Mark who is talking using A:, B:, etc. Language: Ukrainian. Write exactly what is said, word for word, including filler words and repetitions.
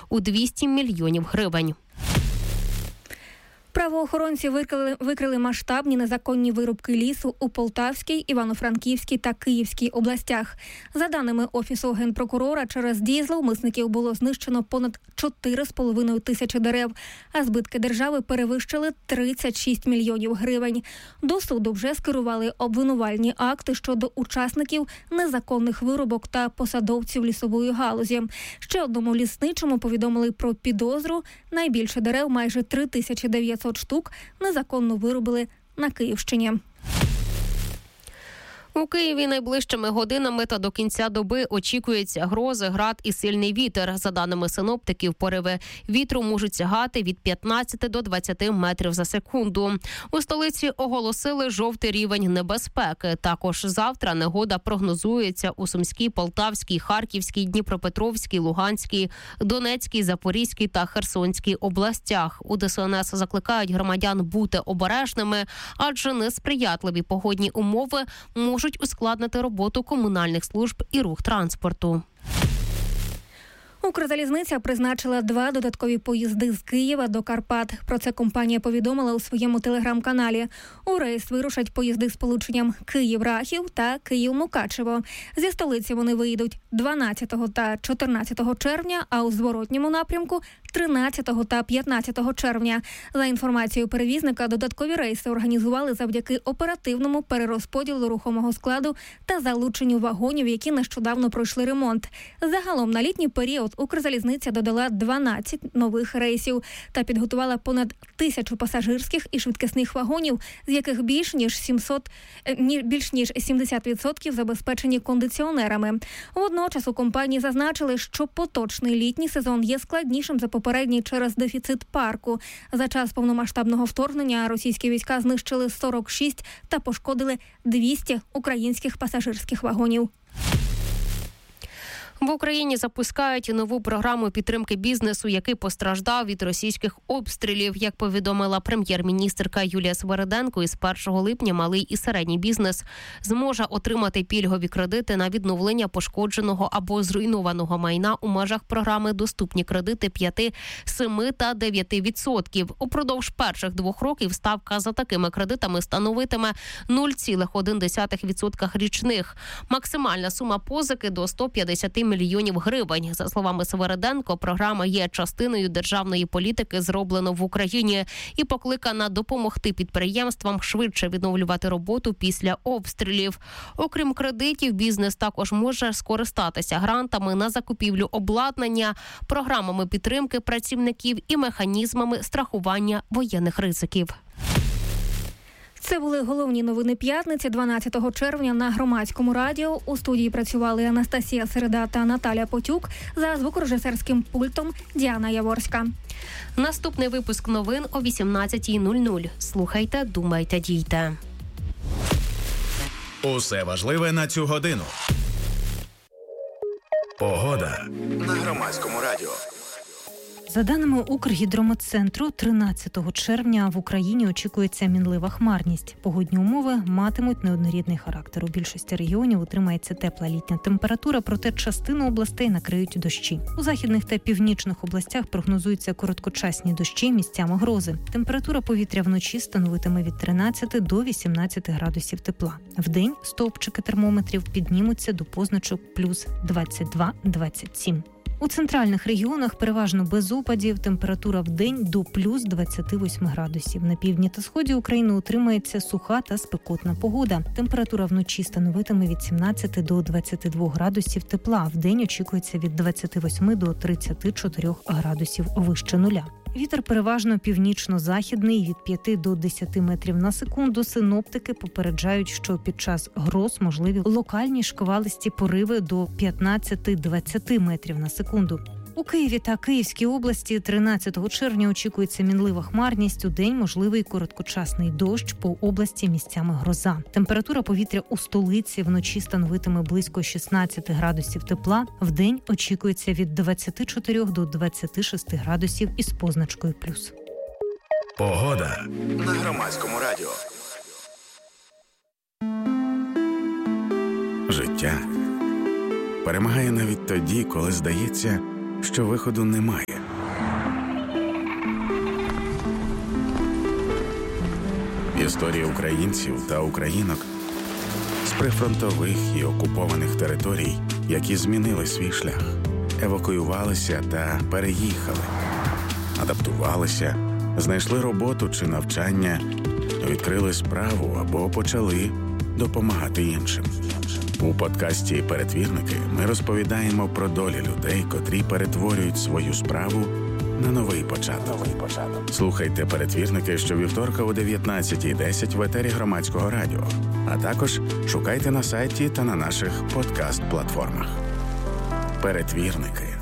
A: у двісті мільйонів гривень.
B: Правоохоронці викрили, викрили масштабні незаконні вирубки лісу у Полтавській, Івано-Франківській та Київській областях. За даними Офісу Генпрокурора, через дії зловмисників було знищено понад чотири з половиною тисячі дерев, а збитки держави перевищили тридцять шість мільйонів гривень. До суду вже скерували обвинувальні акти щодо учасників незаконних вирубок та посадовців лісової галузі. Ще одному лісничому повідомили про підозру. Найбільше дерев, майже три тисячі дев'ятсот штук, незаконно вирубили на Київщині.
A: У Києві найближчими годинами та до кінця доби очікується грози, град і сильний вітер. За даними синоптиків, пориви вітру можуть сягати від п'ятнадцяти до двадцяти метрів за секунду. У столиці оголосили жовтий рівень небезпеки. Також завтра негода прогнозується у Сумській, Полтавській, Харківській, Дніпропетровській, Луганській, Донецькій, Запорізькій та Херсонській областях. У ДСНС закликають громадян бути обережними, адже несприятливі погодні умови можуть ускладнити роботу комунальних служб і рух транспорту.
B: Укрзалізниця призначила два додаткові поїзди з Києва до Карпат. Про це компанія повідомила у своєму телеграм-каналі. У рейс вирушать поїзди з сполученням Київ-Рахів та Київ-Мукачево. Зі столиці вони виїдуть дванадцятого та чотирнадцятого червня, а у зворотньому напрямку – тринадцятого та п'ятнадцятого червня. За інформацією перевізника, додаткові рейси організували завдяки оперативному перерозподілу рухомого складу та залученню вагонів, які нещодавно пройшли ремонт. Загалом на літній період Укрзалізниця додала дванадцять нових рейсів та підготувала понад тисячу пасажирських і швидкісних вагонів, з яких більш ніж сімсот, більш ніж сімдесят відсотків забезпечені кондиціонерами. Водночас у компанії зазначили, що поточний літній сезон є складнішим за попередній через дефіцит парку. За час повномасштабного вторгнення російські війська знищили сорок шість та пошкодили двісті українських пасажирських вагонів.
A: В Україні запускають нову програму підтримки бізнесу, який постраждав від російських обстрілів. Як повідомила прем'єр-міністерка Юлія Свериденко, із першого липня малий і середній бізнес зможе отримати пільгові кредити на відновлення пошкодженого або зруйнованого майна у межах програми «Доступні кредити» п'ять, сім та дев'ять відсотків. Упродовж перших двох років ставка за такими кредитами становитиме нуль цілих одна десята відсотка річних. Максимальна сума позики до сто п'ятдесят мільйонів гривень. За словами Свериденко, програма є частиною державної політики «Зроблено в Україні» і покликана допомогти підприємствам швидше відновлювати роботу після обстрілів. Окрім кредитів, бізнес також може скористатися грантами на закупівлю обладнання, програмами підтримки працівників і механізмами страхування воєнних ризиків.
B: Це були головні новини п'ятниці, дванадцятого червня на Громадському радіо. У студії працювали Анастасія Середа та Наталя Потюк. За звукорежисерським пультом Діана Яворська.
A: Наступний випуск новин о вісімнадцятій нуль нуль. Слухайте, думайте, дійте.
C: Усе важливе на цю годину. Погода на Громадському радіо.
D: За даними Укргідрометцентру, тринадцятого червня в Україні очікується мінлива хмарність. Погодні умови матимуть неоднорідний характер. У більшості регіонів утримається тепла літня температура, проте частину областей накриють дощі. У західних та північних областях прогнозуються короткочасні дощі, місцями грози. Температура повітря вночі становитиме від тринадцяти до вісімнадцяти градусів тепла. Вдень стовпчики термометрів піднімуться до позначок плюс двадцять два - двадцять сім. У центральних регіонах переважно без опадів, температура в день до плюс двадцяти восьми градусів. На півдні та сході України утримається суха та спекотна погода. Температура вночі становитиме від сімнадцяти до двадцяти двох градусів тепла. В день очікується від двадцяти восьми до тридцяти чотирьох градусів вище нуля. Вітер переважно північно-західний від п'яти до десяти метрів на секунду. Синоптики попереджають, що під час гроз можливі локальні шквалисті пориви до п'ятнадцяти - двадцяти метрів на секунду. У Києві та Київській області тринадцятого червня очікується мінлива хмарність. У день можливий короткочасний дощ, по області місцями гроза. Температура повітря у столиці вночі становитиме близько шістнадцяти градусів тепла. В день очікується від двадцяти чотирьох до двадцяти шести градусів із позначкою плюс.
C: Погода на Громадському радіо. Життя перемагає навіть тоді, коли здається, що виходу немає. Історії українців та українок з прифронтових і окупованих територій, які змінили свій шлях, евакуювалися та переїхали, адаптувалися, знайшли роботу чи навчання, відкрили справу або почали допомагати іншим. У подкасті «Перетвірники» ми розповідаємо про долі людей, котрі перетворюють свою справу на новий початок. Слухайте «Перетвірники» щовівторка о дев'ятнадцятій десять в етері Громадського радіо, а також шукайте на сайті та на наших подкаст-платформах. «Перетвірники»